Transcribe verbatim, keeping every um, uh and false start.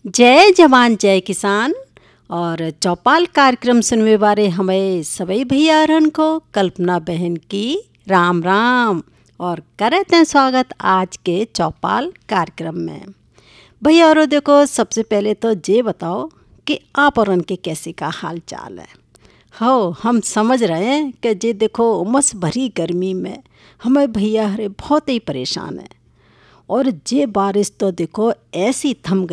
जय जवान जय किसान और चौपाल कार्यक्रम सुनने वाले हमें सभी भैया को कल्पना बहन की राम राम और करते हैं स्वागत आज के चौपाल कार्यक्रम में। भैया और देखो, सबसे पहले तो ये बताओ कि आप और उनके कैसे का हाल चाल है। हो हम समझ रहे हैं कि जे देखो उमस भरी गर्मी में हमें भैया हरे बहुत ही परेशान है और जे बारिश तो देखो ऐसी थम